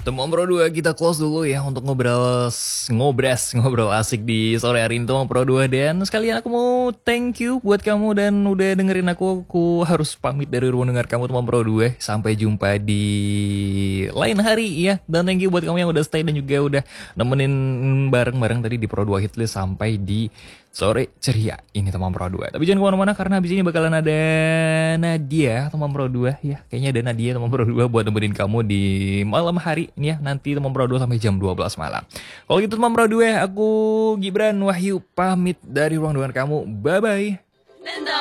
Teman Pro 2 kita close dulu ya untuk ngobrol asik di sore hari ini Teman Pro 2. Dan sekalian aku mau thank you buat kamu dan udah dengerin aku. Aku harus pamit dari ruang dengar kamu Teman Pro 2. Sampai jumpa di lain hari ya. Dan thank you buat kamu yang udah stay dan juga udah nemenin bareng-bareng tadi di Pro 2 Hitlist sampai di sore ceria ini teman Pro 2. Tapi jangan kemana-mana karena habis ini bakalan ada Nadia teman Pro 2 ya. Kayaknya ada Nadia teman Pro 2 buat nemenin kamu di malam hari ini ya. Nanti teman Pro 2 sampai jam 12 malam. Kalau gitu teman Pro 2, aku Gibran Wahyu pamit dari ruang dengar kamu. Bye-bye.